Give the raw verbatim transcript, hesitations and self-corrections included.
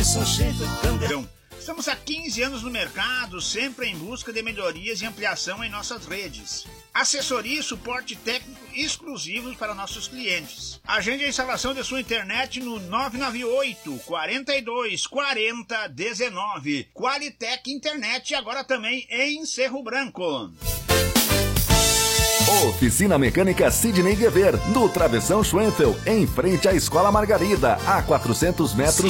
Estamos há quinze anos no mercado, sempre em busca de melhorias e ampliação em nossas redes. Assessoria e suporte técnico exclusivos para nossos clientes. Agende a instalação de sua internet no nove nove oito, quatro dois, quatro zero, um nove. Qualitec Internet, agora também em Cerro Branco. Oficina Mecânica Sidney Guever, no Travessão Schwenfel, em frente à Escola Margarida, a quatrocentos metros